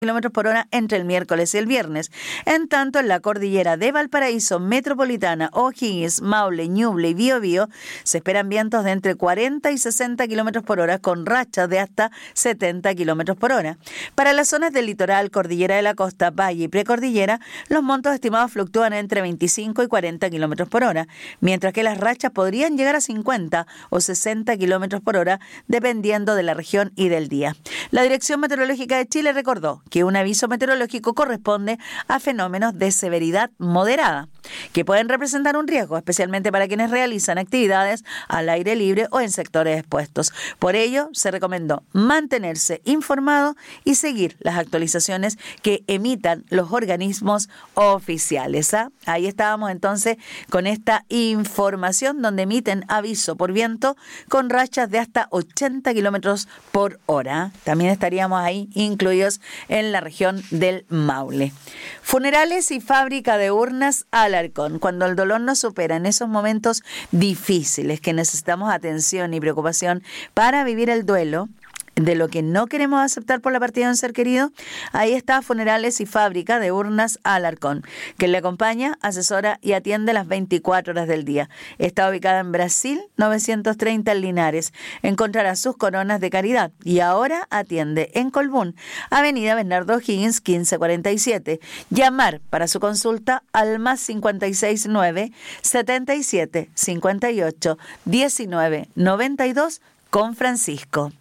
kilómetros por hora entre el miércoles y el viernes. En tanto, en la cordillera de Valparaíso, Metropolitana, O'Higgins, Maule, Ñuble y Biobío se esperan vientos de entre 40 y 60 kilómetros por hora con rachas de hasta 70 kilómetros por hora. Para las zonas del litoral, cordillera de la costa, valle y precordillera, los montos estimados fluctúan entre 25 y 40 kilómetros por hora, mientras que las rachas podrían llegar a 50 o 60 kilómetros por hora dependiendo de la región y del día. La Dirección Meteorológica de Chile recordó que un aviso meteorológico corresponde a fenómenos de severidad moderada, que pueden representar un riesgo, especialmente para quienes realizan actividades al aire libre o en sectores expuestos. Por ello, se recomendó mantenerse informado y seguir las actualizaciones que emitan los organismos oficiales. Ahí estábamos entonces con esta información donde emiten aviso por viento con rachas de hasta 80 kilómetros por hora. También estaríamos ahí incluidos en la región del Maule. Funerales y fábrica de urnas Alarcón. Cuando el dolor nos supera en esos momentos difíciles que necesitamos atención y preocupación para vivir el duelo de lo que no queremos aceptar por la partida de un ser querido, ahí está Funerales y Fábrica de Urnas Alarcón, que le acompaña, asesora y atiende las 24 horas del día. Está ubicada en Brasil 930 en Linares. Encontrará sus coronas de caridad y ahora atiende en Colbún, Avenida Bernardo O'Higgins 1547. Llamar para su consulta al más 569 77 58 19 92 con Francisco.